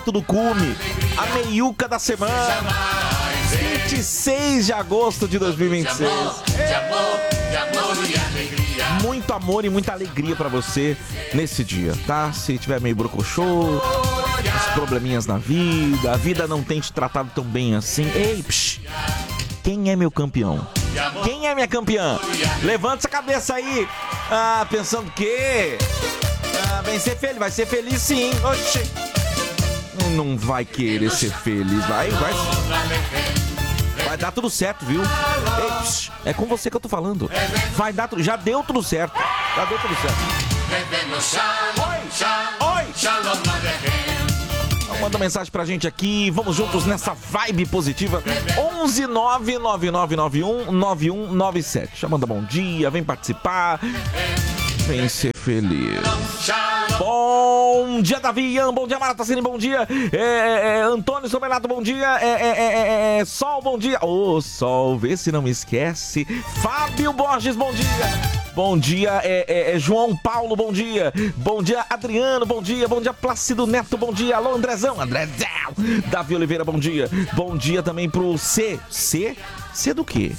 prato do cume, a meiuca da semana. 26 de agosto de 2026. Muito amor e muita alegria pra você nesse dia, tá? Se tiver meio brocochô, os probleminhas na vida, a vida não tem te tratado tão bem assim. Ei, psh, quem é meu campeão? Quem é minha campeã? Levanta essa cabeça aí. Pensando que vai ser feliz sim. Oxi. Não vai querer ser feliz. Vai dar tudo certo, viu? Ei, psh, é com você que eu tô falando. Vai dar tudo. Já deu tudo certo. Oi. Manda mensagem pra gente aqui. Vamos juntos nessa vibe positiva. 11999919197. Já manda bom dia, vem participar. Vem ser feliz. Bom dia, Davi Ian. Bom dia, Mara Tassini. Bom dia. Antônio Soberato. Bom dia. Sol, bom dia. Ô, Sol, vê se não me esquece. Fábio Borges, bom dia. Bom dia, João Paulo, bom dia. Bom dia, Adriano, bom dia. Bom dia, Plácido Neto, bom dia. Alô, Andrezão. Davi Oliveira, bom dia. Bom dia também pro C do quê?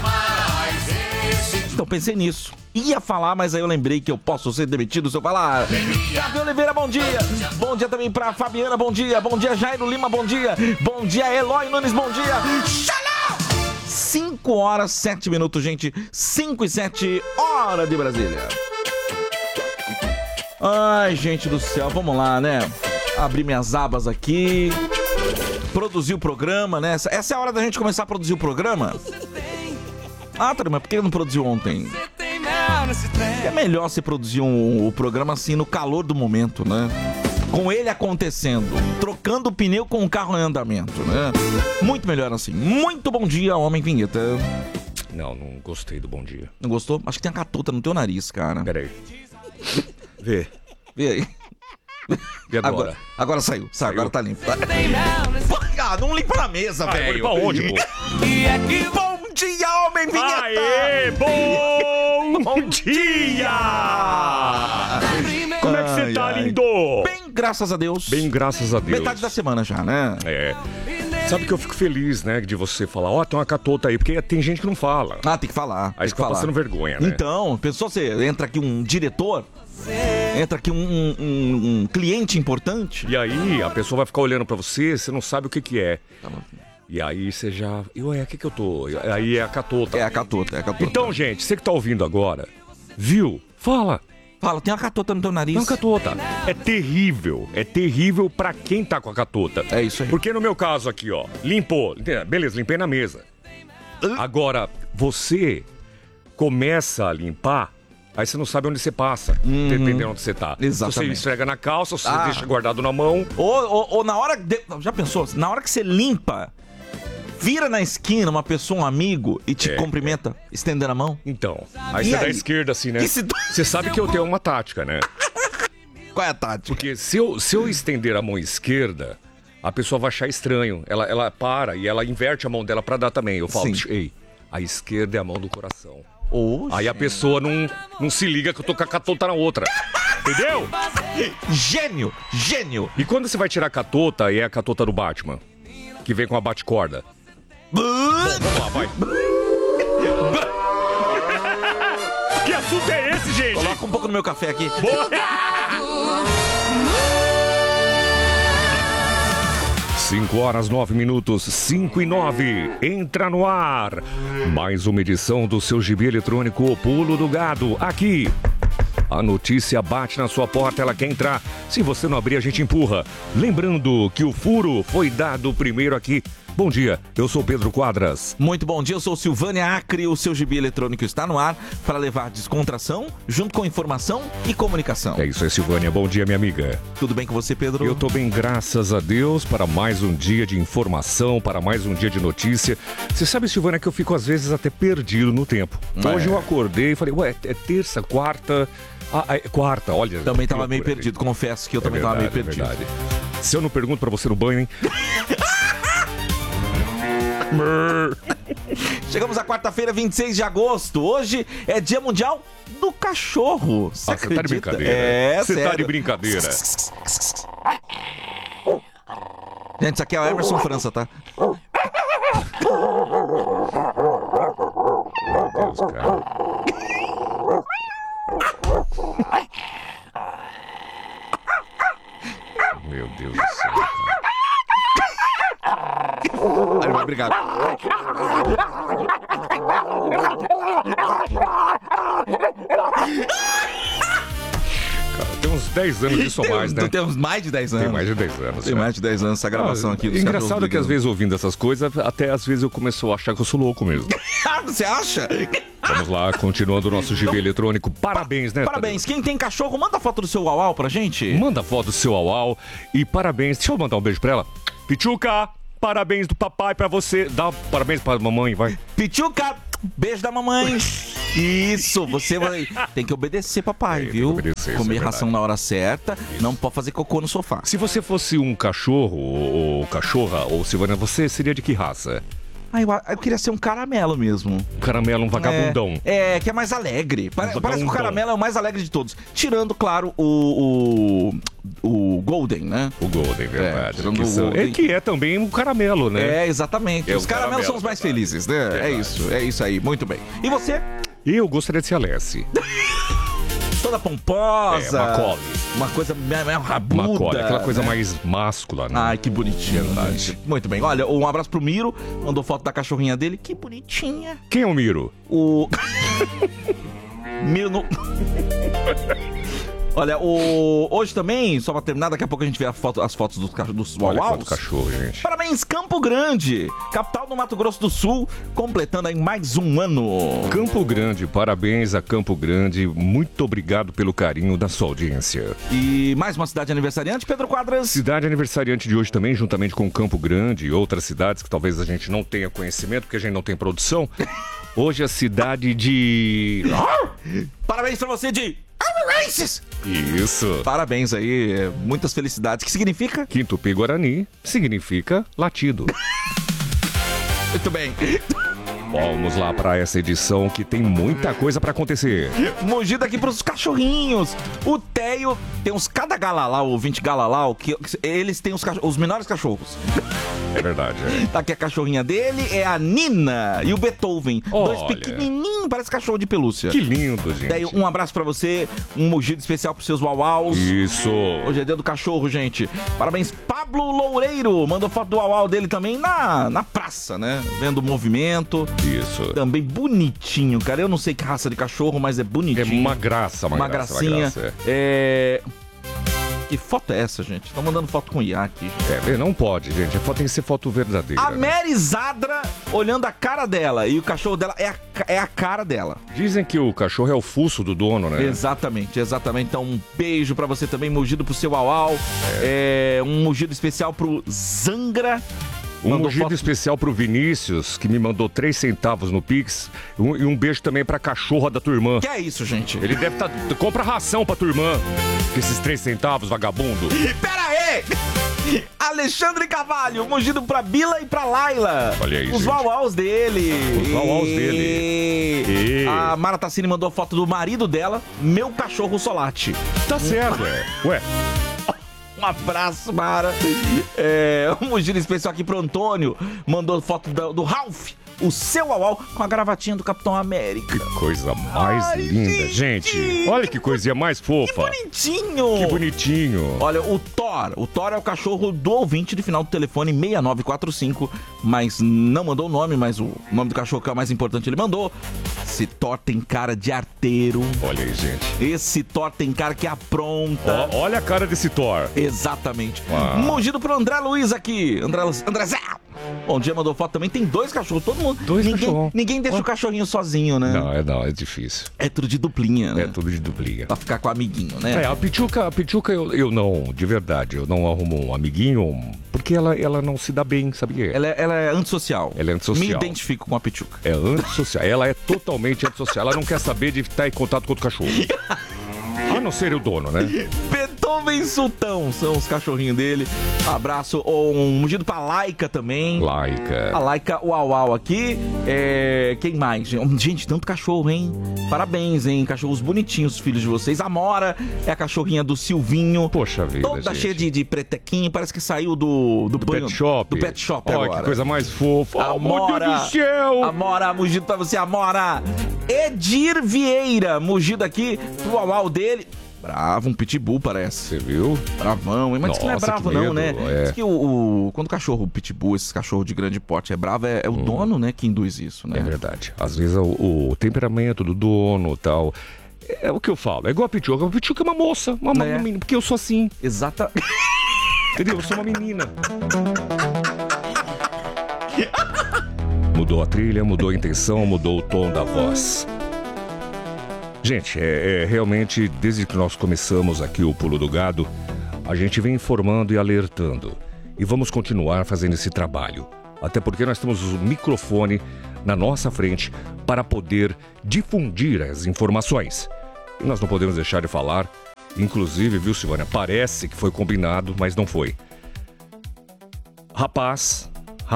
Então, pensei nisso. Ia falar, mas aí eu lembrei que eu posso ser demitido se eu falar. Davi Oliveira, bom dia. Bom dia também pra Fabiana, bom dia. Bom dia, Jairo Lima, bom dia. Bom dia, Eloy Nunes, bom dia. Shalom! 5 horas, 7 minutos, gente. 5 e 7, hora de Brasília. Ai, gente do céu, vamos lá, né? Abrir minhas abas aqui. Produzir o programa, né? Essa é a hora da gente começar a produzir o programa. Mas por que não produziu ontem? É melhor você produzir o programa assim no calor do momento, né? Com ele acontecendo, trocando o pneu com o carro em andamento, né? Muito melhor assim. Muito bom dia, Homem Vinheta. Não gostei do bom dia. Não gostou? Acho que tem uma catota no teu nariz, cara. Peraí. Vê aí. E agora? Agora saiu. Agora tá limpo. Não limpa na mesa, velho. Vou limpa onde, pô? Bom dia, Homem Vinheta! Aê, bom dia! Como é que você tá, lindo? Bem, graças a Deus. Bem, graças a Deus. Metade da semana já, né? Sabe que eu fico feliz, né, de você falar, tem uma catota aí, porque tem gente que não fala. Tem que falar. Aí você tá passando vergonha, né? Então, pensou, você entra aqui um diretor, entra aqui um cliente importante. E aí, a pessoa vai ficar olhando pra você não sabe o que é. E aí você já... o que eu tô? Aí é a catota. É a catota. Então, gente, você que tá ouvindo agora, viu? Fala, tem uma catota no teu nariz. Tem uma catota. É terrível pra quem tá com a catota. É isso aí. Porque no meu caso aqui, ó, limpou. Beleza, limpei na mesa. Agora, você começa a limpar, aí você não sabe onde você passa, dependendo onde você tá. Exatamente. Você esfrega na calça, você deixa guardado na mão. Ou na hora... Já pensou? Na hora que você limpa... Vira na esquina uma pessoa, um amigo, e te cumprimenta, estendendo a mão. Então, aí você dá a esquerda assim, né? Você sabe que eu tenho uma tática, né? Qual é a tática? Porque se eu estender a mão esquerda, a pessoa vai achar estranho. Ela para e ela inverte a mão dela pra dar também. Eu falo, ei, a esquerda é a mão do coração. Aí a pessoa não se liga que eu tô com a catota na outra. Entendeu? Gênio! E quando você vai tirar a catota, é a catota do Batman, que vem com a bate-corda. Bom, vamos lá, vai. Que assunto é esse, gente? Coloca um pouco no meu café aqui. Boa. 5 horas, 9 minutos, 5 e 9. Entra no ar mais uma edição do seu gibi eletrônico O Pulo do Gado. Aqui, a notícia bate na sua porta, ela quer entrar. Se você não abrir, a gente empurra. Lembrando que o furo foi dado primeiro aqui. Bom dia, eu sou Pedro Quadras. Muito bom dia, eu sou Silvânia Acre. O seu gibi eletrônico está no ar para levar descontração junto com informação e comunicação. É isso aí, Silvânia. Bom dia, minha amiga. Tudo bem com você, Pedro? Eu tô bem, graças a Deus, para mais um dia de informação, para mais um dia de notícia. Você sabe, Silvânia, que eu fico às vezes até perdido no tempo. Hoje eu acordei e falei, é terça, quarta... quarta, olha... Também tava meio perdido, confesso que eu também tava meio perdido. Verdade. Se eu não pergunto pra você no banho, hein? Chegamos à quarta-feira, 26 de agosto. Hoje é Dia Mundial do Cachorro. Você tá de brincadeira. Você tá de brincadeira. Gente, isso aqui é o Emerson França, tá? Meu Deus, cara. Meu Deus do céu, cara. Ele vai brigar. Tem uns 10 anos disso ou mais, né? Tem uns mais de 10 anos. Tem mais de 10 anos. Tem mais de 10 anos essa gravação aqui. Engraçado é que às vezes ouvindo essas coisas, até às vezes eu começo a achar que eu sou louco mesmo. Você acha? Vamos lá, continuando o nosso GB eletrônico. Parabéns, né? Parabéns. Quem tem cachorro, manda foto do seu uau pra gente. Manda foto do seu uau e parabéns. Deixa eu mandar um beijo pra ela. Pichuca, parabéns do papai pra você. Dá parabéns pra mamãe, vai. Pichuca, beijo da mamãe. Isso, você tem que obedecer papai, viu? Obedecer, comer é ração na hora certa, não pode fazer cocô no sofá. Se você fosse um cachorro ou cachorra, ou Silvana, você seria de que raça? Ah, eu queria ser um caramelo mesmo. Um caramelo, um vagabundão. Que é mais alegre. Parece que o caramelo é o mais alegre de todos. Tirando, claro, o Golden, né? O Golden, verdade. Tirando o Golden. Que é também um caramelo, né? Exatamente. Os caramelos são os mais felizes, né? Verdade. É isso aí, muito bem. E você? Eu gostaria de ser a Lessie. Toda pomposa. Macaulay. Uma coisa meio rabuda. Macaulay, aquela coisa mais máscula, né? Ai, que bonitinho. Verdade. Muito bem. Olha, um abraço pro Miro. Mandou foto da cachorrinha dele. Que bonitinha. Quem é o Miro? O... Miro no... Olha, hoje também, só pra terminar, daqui a pouco a gente vê as fotos dos uau-aus. do cachorro, gente. Parabéns, Campo Grande, capital do Mato Grosso do Sul, completando aí mais um ano. Campo Grande, parabéns a Campo Grande. Muito obrigado pelo carinho da sua audiência. E mais uma cidade aniversariante, Pedro Quadras. Cidade aniversariante de hoje também, juntamente com Campo Grande e outras cidades que talvez a gente não tenha conhecimento, porque a gente não tem produção. Hoje é a cidade de... Parabéns pra você de... Isso. Parabéns aí, muitas felicidades. Que significa? Que em Tupi-Guarani significa latido. Muito bem. Vamos lá para essa edição que tem muita coisa para acontecer. Mogido aqui pros cachorrinhos. O Teio tem uns cada galalau, ou 20 galalau, que eles têm os menores cachorros. É verdade, Tá aqui a cachorrinha dele, é a Nina e o Beethoven. Dois pequenininhos, parece cachorro de pelúcia. Que lindo, gente. Teio, um abraço pra você, um mogido especial pros seus uau-aus. Isso. Hoje é dia do cachorro, gente. Parabéns, Pablo Loureiro. Mandou foto do uau-au dele também na praça, né? Vendo o movimento. Isso. Também bonitinho, cara. Eu não sei que raça de cachorro, mas é bonitinho. É uma graça, uma gracinha. Uma graça, Que foto é essa, gente? Estão mandando foto com IA aqui. Não pode, gente. A foto tem que ser foto verdadeira. A Mary Zadra olhando a cara dela. E o cachorro dela é a cara dela. Dizem que o cachorro é o fuço do dono, né? Exatamente. Então um beijo pra você também, mugido pro seu uau-au. Um mugido especial pro Zangra. Um mugido especial pro Vinícius, que me mandou 3 centavos no Pix. E um beijo também pra cachorra da tua irmã. Que é isso, gente? Ele deve estar... Compra ração pra tua irmã. Com esses 3 centavos, vagabundo. Pera aí! Alexandre Carvalho, mugido pra Bila e pra Laila. Olha aí, os uau-aus dele. Os uau-aus dele. A Mara Tassini mandou foto do marido dela, meu cachorro Solate. Tá certo, Ué... Um abraço, Mara. Um mugido especial aqui pro Antônio. Mandou foto do Ralph, o seu uau-au, com a gravatinha do Capitão América. Que coisa mais linda, gente. Olha que coisinha mais fofa. Que bonitinho. Olha, o Thor é o cachorro do ouvinte de final do telefone 6945, mas não mandou o nome, mas o nome do cachorro que é o mais importante ele mandou. Esse Thor tem cara de arteiro. Olha aí, gente. Esse Thor tem cara que apronta. Olha a cara desse Thor. Exatamente. Mugido pro André Luiz aqui. André Zé. Bom dia, mandou foto também. Tem 2 cachorros, todo mundo. Ninguém deixa o cachorrinho sozinho, né? Não, é difícil. É tudo de duplinha, né? É tudo de duplinha. Pra ficar com o amiguinho, né? A Pichuca eu não, de verdade, eu não arrumo um amiguinho, porque ela não se dá bem, sabe o quê? Ela é antissocial. Ela é antissocial. Me identifico com a Pichuca. É antissocial. Ela é totalmente antissocial. Ela não quer saber de estar em contato com outro cachorro. A não ser o dono, né? Beethoven Jovem Sultão, são os cachorrinhos dele. Abraço, um mugido pra Laika também. Laika. A Laika Uau aqui. Quem mais? Gente, tanto cachorro, hein? Parabéns, hein? Cachorros bonitinhos, filhos de vocês. A Mora é a cachorrinha do Silvinho. Poxa vida, toda gente. cheia de pretequinho. Parece que saiu do Pet Shop. Do Pet Shop Olha, agora. que coisa mais fofa. Amora, meu Deus do céu. Amora, mugido pra você, Amora. Edir Vieira, mugido aqui pro Uau dele. Bravo, um pitbull parece. Você viu? Bravão, hein? Mas diz que não é bravo não, né? É. Diz que quando o cachorro pitbull, esses cachorros de grande porte é bravo, é o dono, né, que induz isso, né? É verdade. Às vezes o temperamento do dono e tal... É o que eu falo. É igual a Pichuca. A Pichuca é uma moça, uma menina, porque eu sou assim. Exata. Entendeu? Eu sou uma menina. Mudou a trilha, mudou a intenção, mudou o tom da voz. Gente, realmente, desde que nós começamos aqui o Pulo do Gado, a gente vem informando e alertando. E vamos continuar fazendo esse trabalho. Até porque nós temos o microfone na nossa frente para poder difundir as informações. E nós não podemos deixar de falar, inclusive, viu, Silvânia? Parece que foi combinado, mas não foi. Rapaz,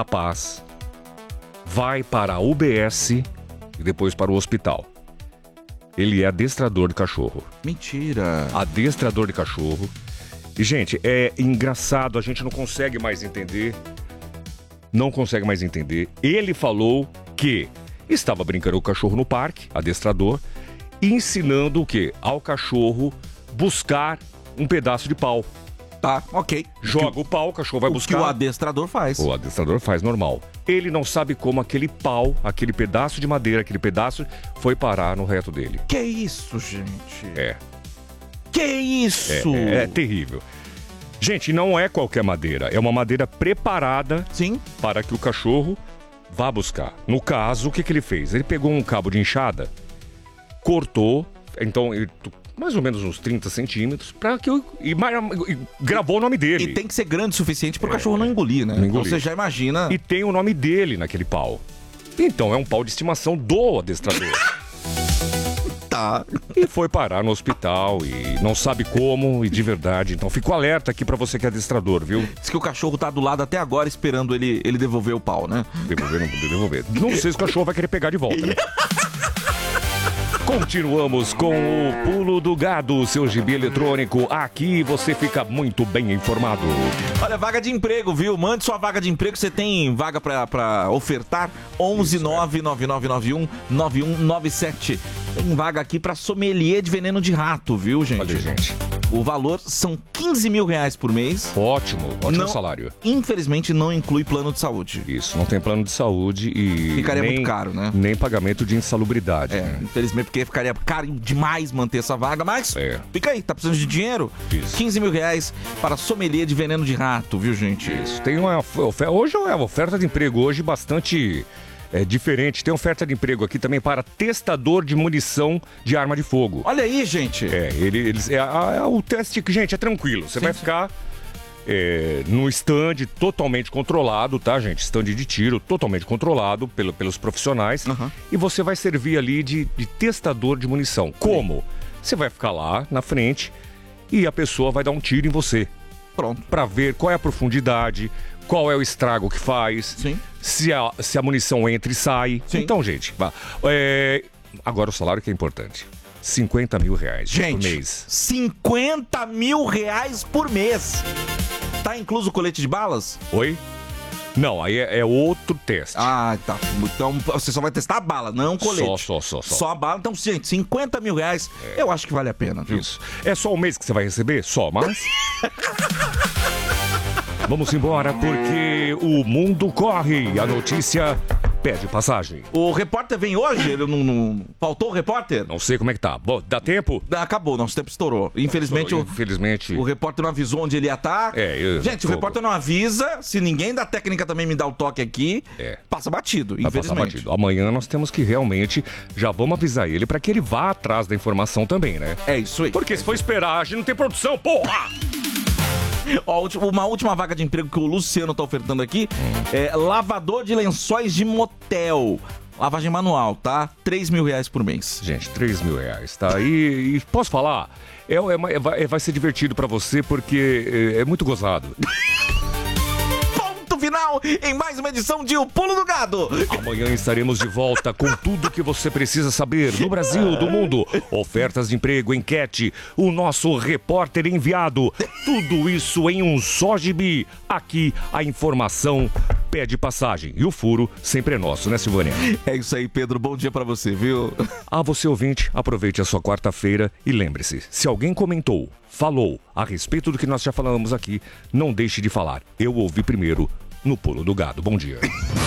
vai para a UBS e depois para o hospital. Ele é adestrador de cachorro. Mentira. Adestrador de cachorro. E, gente, é engraçado, a gente não consegue mais entender. Não consegue mais entender. Ele falou que estava brincando com o cachorro no parque, adestrador, ensinando o quê? Ao cachorro buscar um pedaço de pau. Tá, ok. Joga o pau, o cachorro vai buscar. O que o adestrador faz. O adestrador faz normal. Ele não sabe como aquele pau, aquele pedaço de madeira, aquele pedaço foi parar no reto dele. Que isso, gente? Que isso? É terrível. Gente, não é qualquer madeira. É uma madeira preparada. Sim. Para que o cachorro vá buscar. No caso, o que ele fez? Ele pegou um cabo de enxada, cortou, então mais ou menos uns 30 centímetros, e gravou o nome dele. E tem que ser grande o suficiente para o cachorro não engolir, né? Não engolir. Então você já imagina. E tem o nome dele naquele pau. Então é um pau de estimação do adestrador. Tá. E foi parar no hospital e não sabe como, e de verdade. Então fico alerta aqui pra você que é adestrador, viu? Diz que o cachorro tá do lado até agora esperando ele devolver o pau, né? Devolver. Não sei se o cachorro vai querer pegar de volta, né? Continuamos com o Pulo do Gado, seu gibi eletrônico. Aqui você fica muito bem informado. Olha, vaga de emprego, viu? Mande sua vaga de emprego. Você tem vaga pra ofertar? 11999919197. Tem vaga aqui pra sommelier de veneno de rato, viu, gente? Olha, gente. O valor são 15 mil reais por mês. Ótimo salário. Infelizmente não inclui plano de saúde. Isso, não tem plano de saúde e... Ficaria muito caro, né? Nem pagamento de insalubridade. Né? Infelizmente, porque ficaria caro demais manter essa vaga, mas fica aí, tá precisando de dinheiro? Isso. 15 mil reais para sommelier de veneno de rato, viu, gente? Isso, tem uma oferta, hoje é uma oferta de emprego, hoje bastante... diferente. Tem oferta de emprego aqui também para testador de munição de arma de fogo. Olha aí, gente. O teste, gente, é tranquilo. Você vai ficar no stand totalmente controlado, tá, gente? Stand de tiro totalmente controlado pelos profissionais. Uhum. E você vai servir ali de testador de munição. Como? Você vai ficar lá na frente e a pessoa vai dar um tiro em você. Pronto. Para ver qual é a profundidade, qual é o estrago que faz. Sim. Se a munição entra e sai. Sim. Então, gente, agora o salário que é importante. 50 mil reais por mês. 50 mil reais por mês. Tá incluso o colete de balas? Oi? Não, aí é outro teste. Ah, tá. Então você só vai testar a bala, não o colete. Só. Só a bala. Então, gente, 50 mil reais, eu acho que vale a pena, viu? Isso. É só um mês que você vai receber? Só, mas... Vamos embora, porque o mundo corre. A notícia pede passagem. O repórter vem hoje? Ele não... Faltou o repórter? Não sei como é que tá. Bom, dá tempo? Acabou, nosso tempo estourou. Infelizmente, o repórter não avisou onde ele ia estar. Gente, o repórter não avisa. Se ninguém da técnica também me dá o toque aqui, passa batido, infelizmente. Passa batido. Amanhã nós temos que realmente, já vamos avisar ele para que ele vá atrás da informação também, né? É isso aí. Porque se for esperar, a gente não tem produção, porra! Ó, uma última vaga de emprego que o Luciano tá ofertando aqui é lavador de lençóis de motel. Lavagem manual, tá? R$3.000 por mês. Gente, R$3.000, tá? E posso falar? Vai ser divertido pra você porque é muito gozado. Final em mais uma edição de O Pulo do Gado. Amanhã estaremos de volta com tudo que você precisa saber no Brasil, do mundo. Ofertas de emprego, enquete, o nosso repórter enviado. Tudo isso em um só gibi. Aqui a informação pede passagem. E o furo sempre é nosso, né, Silvânia? É isso aí, Pedro. Bom dia pra você, viu? A você, ouvinte, aproveite a sua quarta-feira e lembre-se, se alguém comentou, falou a respeito do que nós já falamos aqui, não deixe de falar. Eu ouvi primeiro no Pulo do Gado. Bom dia.